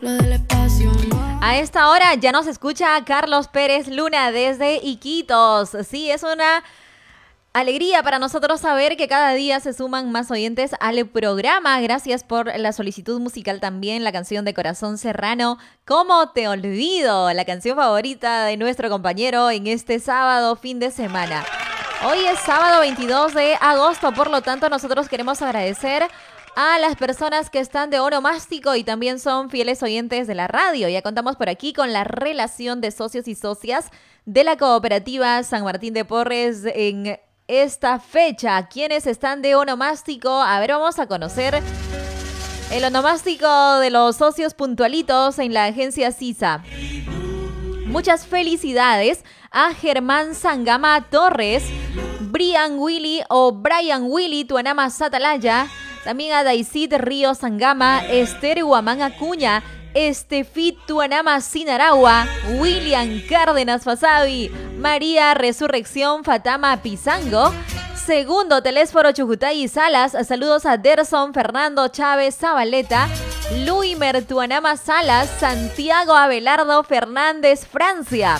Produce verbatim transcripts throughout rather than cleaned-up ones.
lo del espacio. A esta hora ya nos escucha Carlos Pérez Luna desde Iquitos. Sí, es una alegría para nosotros saber que cada día se suman más oyentes al programa. Gracias por la solicitud musical también, la canción de Corazón Serrano, ¿Cómo te olvido? La canción favorita de nuestro compañero en este sábado, fin de semana. Hoy es sábado veintidós de agosto, por lo tanto nosotros queremos agradecer a las personas que están de onomástico y también son fieles oyentes de la radio. Ya contamos por aquí con la relación de socios y socias de la cooperativa San Martín de Porres en esta fecha. ¿Quiénes están de onomástico? A ver, vamos a conocer el onomástico de los socios puntualitos en la agencia CISA. Muchas felicidades a Germán Sangama Torres, Brian Willy o Brian Willy Tuanama Satalaya, también a Daisit Río Sangama, Esther Guamán Acuña, Estefit Tuanama Sinaragua, William Cárdenas Fasabi, María Resurrección Fatama Pizango, Segundo Telésforo Chujutay y Salas, saludos a Derson Fernando Chávez Zabaleta, Luimer Tuanama Salas, Santiago Abelardo Fernández Francia.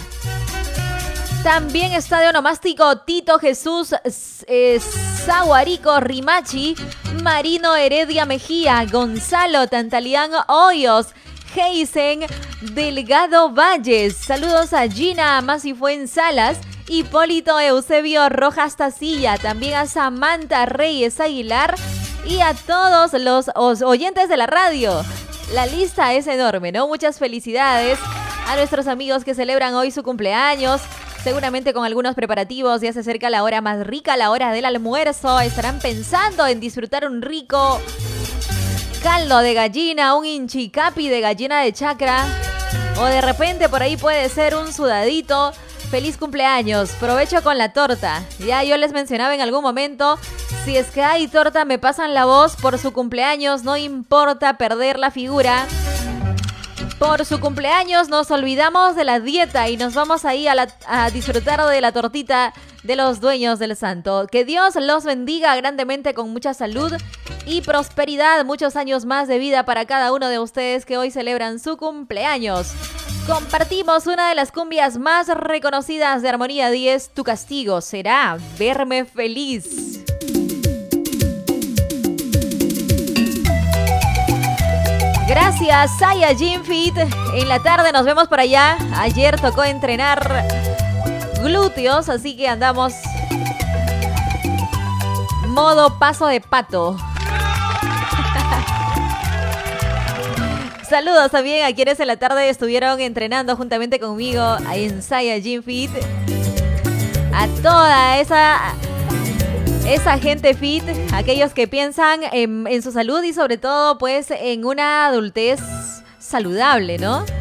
También está de onomástico Tito Jesús eh, Zaguarico Rimachi, Marino Heredia Mejía, Gonzalo Tantalián Hoyos, Heisen Delgado Valles. Saludos a Gina Amasifuen Salas, Hipólito Eusebio Rojas Tacilla, también a Samantha Reyes Aguilar y a todos los oyentes de la radio. La lista es enorme, ¿no? Muchas felicidades a nuestros amigos que celebran hoy su cumpleaños. Seguramente con algunos preparativos, ya se acerca la hora más rica, la hora del almuerzo. Estarán pensando en disfrutar un rico caldo de gallina, un inchicapi de gallina de chacra. O de repente por ahí puede ser un sudadito. Feliz cumpleaños, provecho con la torta. Ya yo les mencionaba en algún momento, si es que hay torta me pasan la voz por su cumpleaños, no importa perder la figura. Por su cumpleaños nos olvidamos de la dieta y nos vamos ahí a, la, a disfrutar de la tortita de los dueños del santo. Que Dios los bendiga grandemente con mucha salud y prosperidad. Muchos años más de vida para cada uno de ustedes que hoy celebran su cumpleaños. Compartimos una de las cumbias más reconocidas de Armonía diez. Tu castigo será verme feliz. Gracias, Saya Gym Fit. En la tarde nos vemos por allá. Ayer tocó entrenar glúteos, así que andamos modo paso de pato. Saludos también a quienes en la tarde estuvieron entrenando juntamente conmigo en Saya Gym Fit. A toda esa... Esa gente fit, aquellos que piensan en, en su salud y sobre todo pues en una adultez saludable, ¿no?